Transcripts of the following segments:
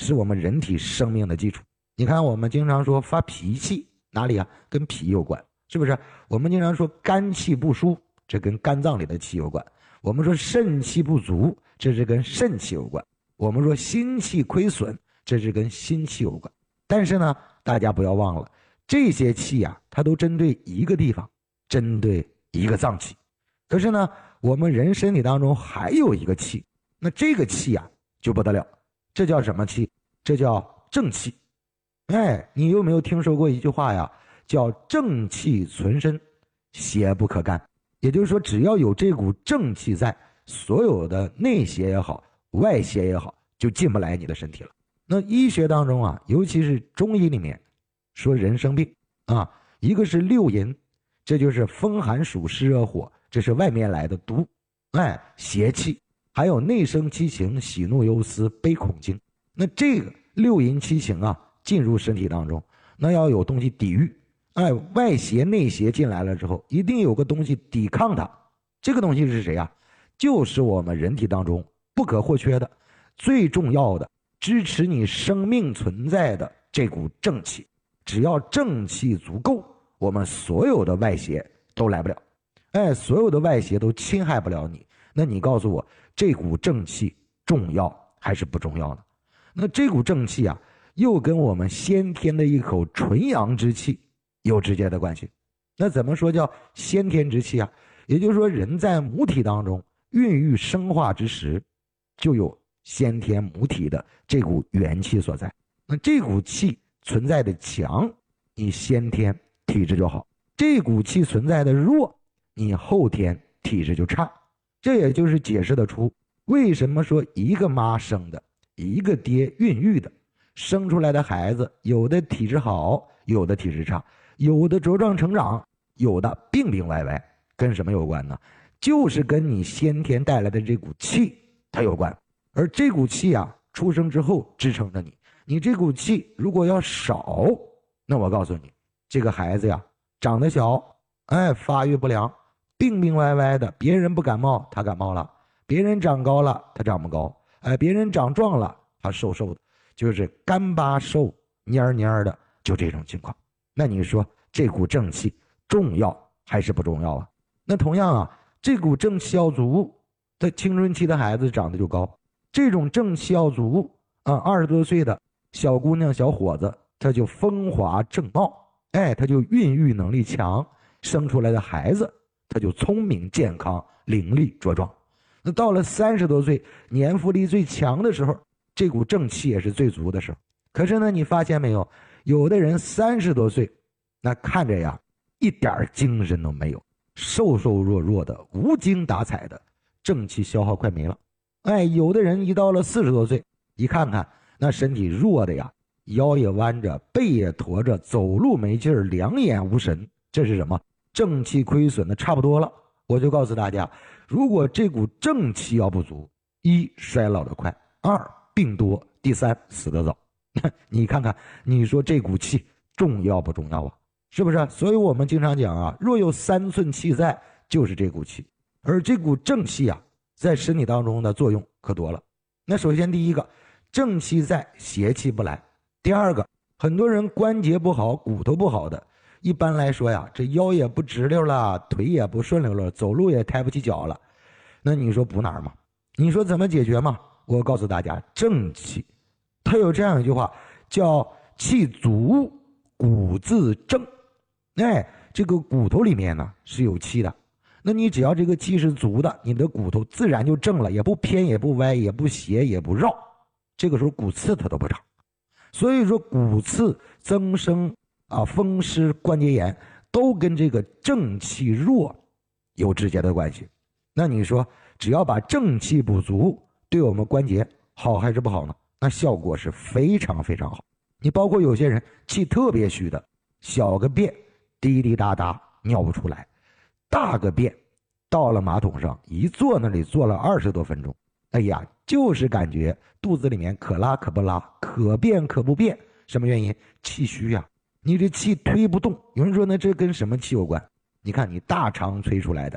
是我们人体生命的基础。你看我们经常说发脾气，哪里啊？跟脾有关，是不是？我们经常说肝气不舒，这跟肝脏里的气有关。我们说肾气不足，这是跟肾气有关。我们说心气亏损，这是跟心气有关。但是呢，大家不要忘了，这些气啊，它都针对一个地方，针对一个脏器。可是呢，我们人身体当中还有一个气，那这个气啊就不得了，这叫什么气？这叫正气。你有没有听说过一句话呀？叫正气存身，邪不可干。也就是说，只要有这股正气在，所有的内邪也好，外邪也好，就进不来你的身体了。那医学当中啊，尤其是中医里面说人生病啊，一个是六淫，这就是风寒暑湿热火，这是外面来的毒，邪气。还有内生七情，喜怒忧思悲恐惊。那这个六淫七情啊进入身体当中，那要有东西抵御。外邪内邪进来了之后，一定有个东西抵抗它。这个东西是谁啊？就是我们人体当中不可或缺的、最重要的、支持你生命存在的这股正气。只要正气足够，我们所有的外邪都来不了。所有的外邪都侵害不了你。那你告诉我，这股正气重要还是不重要呢？那这股正气啊，又跟我们先天的一口纯阳之气有直接的关系。那怎么说叫先天之气啊？也就是说，人在母体当中孕育生化之时，就有先天母体的这股元气所在。那这股气存在的强，你先天体质就好；这股气存在的弱，你后天体质就差。这也就是解释得出为什么说一个妈生的，一个爹孕育的，生出来的孩子有的体质好，有的体质差，有的茁壮成长，有的病病歪歪，跟什么有关呢？就是跟你先天带来的这股气它有关。而这股气啊，出生之后支撑着你，你这股气如果要少，那我告诉你，这个孩子呀长得小，发育不良，病病歪歪的，别人不感冒他感冒了，别人长高了他长不高，别人长壮了他瘦瘦的，就是干巴瘦蔫蔫的，就这种情况。那你说这股正气重要还是不重要啊？那同样啊，这股正气要足，他青春期的孩子长得就高。这种正气要足，20多岁的小姑娘小伙子他就风华正茂，他就孕育能力强，生出来的孩子他就聪明健康伶俐茁壮。那到了30多岁年富力最强的时候，这股正气也是最足的时候。可是呢，你发现没有，有的人30多岁那看着呀一点精神都没有，瘦瘦弱弱的，无精打采的，正气消耗快没了。有的人一到了40多岁，一看看那身体弱的呀，腰也弯着，背也驼着，走路没劲儿，两眼无神。这是什么？正气亏损的差不多了。我就告诉大家，如果这股正气要不足，一衰老的快，二病多，第三死得早。你看看，你说这股气重要不重要啊？是不是？所以我们经常讲啊，若有3寸气在，就是这股气。而这股正气啊，在身体当中的作用可多了。那首先第一个，正气在，邪气不来。第二个，很多人关节不好，骨头不好的，一般来说呀，这腰也不直溜了，腿也不顺溜了，走路也抬不起脚了。那你说补哪儿嘛？你说怎么解决嘛？我告诉大家，正气。它有这样一句话，叫气足骨自正。这个骨头里面呢是有气的，那你只要这个气是足的，你的骨头自然就正了，也不偏也不歪也不斜也不绕，这个时候骨刺它都不长。所以说骨刺增生风湿关节炎都跟这个正气弱有直接的关系。那你说只要把正气补足，对我们关节好还是不好呢？那效果是非常非常好。你包括有些人气特别虚的，小个便滴滴答答尿不出来，大个便到了马桶上一坐那里坐了20多分钟，就是感觉肚子里面可拉可不拉，可便可不便。什么原因？气虚啊，你这气推不动。有人说呢，这跟什么气有关？你看你大肠催出来的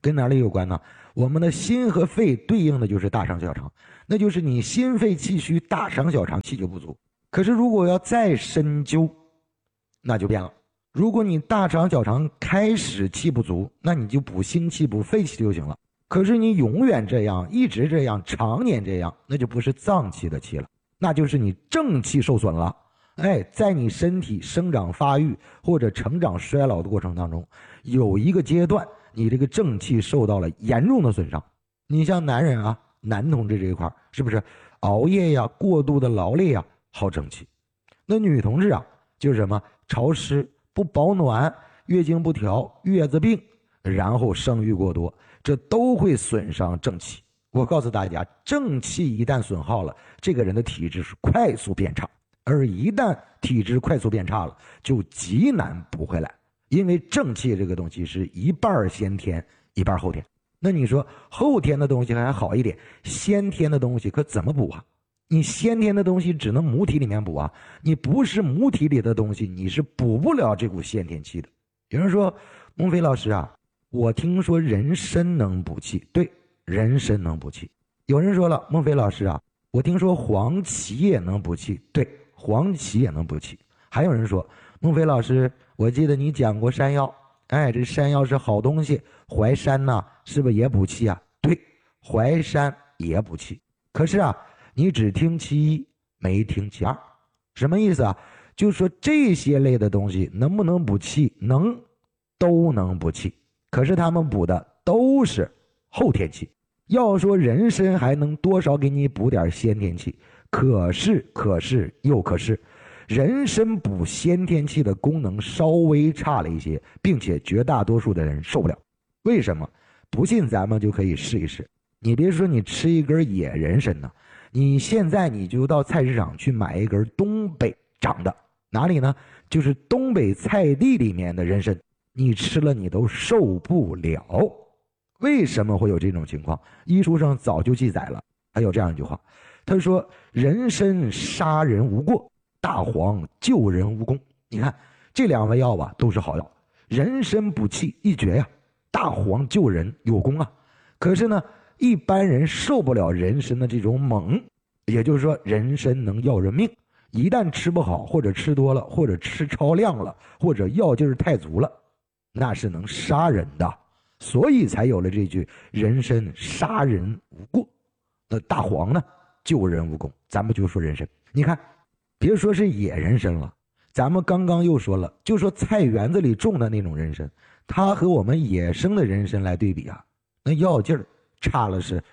跟哪里有关呢？我们的心和肺对应的就是大肠小肠，那就是你心肺气虚，大肠小肠气就不足。可是如果要再深究，那就变了。如果你大肠小肠开始气不足，那你就补心气补肺气就行了。可是你永远这样，一直这样，常年这样，那就不是脏气的气了，那就是你正气受损了。在你身体生长发育或者成长衰老的过程当中，有一个阶段你这个正气受到了严重的损伤。你像男人啊，男同志这一块是不是熬夜呀、过度的劳累呀耗正气？那女同志啊，就是什么潮湿不保暖、月经不调、月子病，然后生育过多，这都会损伤正气。我告诉大家，正气一旦损耗了，这个人的体质是快速变差，而一旦体质快速变差了，就极难补回来。因为正气这个东西是一半先天一半后天，那你说后天的东西还好一点，先天的东西可怎么补啊？你先天的东西只能母体里面补啊，你不是母体里的东西，你是补不了这股先天气的。有人说，孟非老师啊，我听说人参能补气。对，人参能补气。有人说了，孟非老师啊，我听说黄芪也能补气。对，黄芪也能补气。还有人说，孟非老师，我记得你讲过山药，这山药是好东西，淮山呢，是不是也补气啊？对，淮山也补气。可是啊，你只听其一，没听其二。什么意思啊？就是说这些类的东西能不能补气？能，都能补气。可是他们补的都是后天气。要说人参还能多少给你补点先天气，可是又可是，人参补先天气的功能稍微差了一些，并且绝大多数的人受不了。为什么？不信咱们就可以试一试。你别说你吃一根野人参呢，你现在你就到菜市场去买一根东北长的，哪里呢？就是东北菜地里面的人参，你吃了你都受不了。为什么会有这种情况？医书上早就记载了，还有这样一句话，他说人参杀人无过，大黄救人无功。你看这两味药吧，都是好药，人参补气一绝呀，大黄救人有功啊。可是呢，一般人受不了人参的这种猛，也就是说人参能要人命，一旦吃不好，或者吃多了，或者吃超量了，或者药劲儿太足了，那是能杀人的。所以才有了这句人参杀人无过，那大黄呢救人无功。咱们就说人参，你看别说是野人参了，咱们刚刚又说了，就说菜园子里种的那种人参，它和我们野生的人参来对比啊，那药劲儿差了是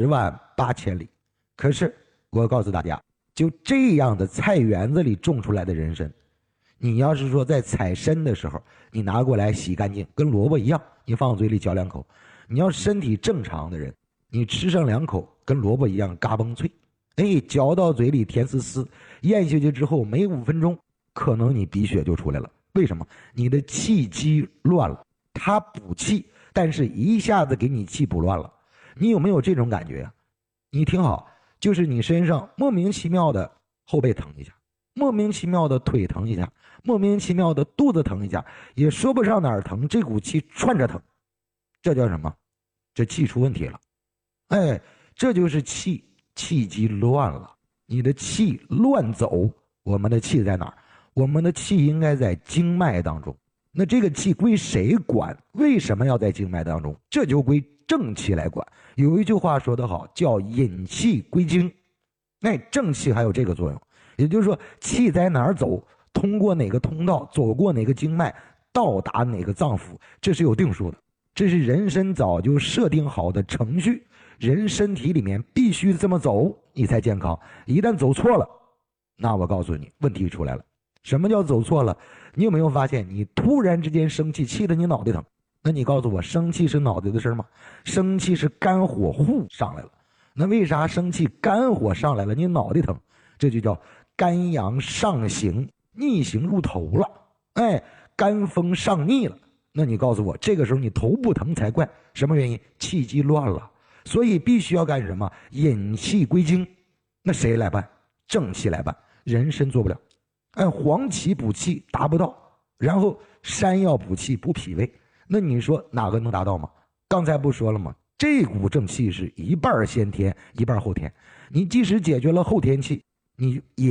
108000里。可是我告诉大家，就这样的菜园子里种出来的人参，你要是说在采参的时候，你拿过来洗干净，跟萝卜一样，你放嘴里嚼2口。你要身体正常的人，你吃上2口，跟萝卜一样嘎嘣脆。嚼到嘴里甜丝丝，咽下去之后没5分钟，可能你鼻血就出来了。为什么？你的气机乱了。它补气，但是一下子给你气补乱了。你有没有这种感觉呀？你听好，就是你身上莫名其妙的后背疼一下，莫名其妙的腿疼一下，莫名其妙的肚子疼一下，也说不上哪儿疼，这股气串着疼，这叫什么？这气出问题了。这就是气机乱了，你的气乱走。我们的气在哪儿？我们的气应该在经脉当中。那这个气归谁管？为什么要在经脉当中？这就归正气来管。有一句话说得好，叫引气归经。正气还有这个作用，也就是说气在哪儿走，通过哪个通道，走过哪个经脉，到达哪个脏腑，这是有定数的。这是人参早就设定好的程序，人身体里面必须这么走，你才健康。一旦走错了，那我告诉你，问题出来了。什么叫走错了？你有没有发现，你突然之间生气，气得你脑袋疼？那你告诉我，生气是脑袋的事吗？生气是肝火互上来了。那为啥生气肝火上来了，你脑袋疼？这就叫肝阳上行，逆行入头了。肝风上逆了。那你告诉我，这个时候你头不疼才怪。什么原因？气机乱了。所以必须要干什么？引气归经。那谁来办？正气来办。人参做不了。黄芪补气达不到，然后山药补气补脾胃。那你说哪个能达到吗？ 刚才不说了吗？这股正气是一半先天，一半后天。你即使解决了后天气，你也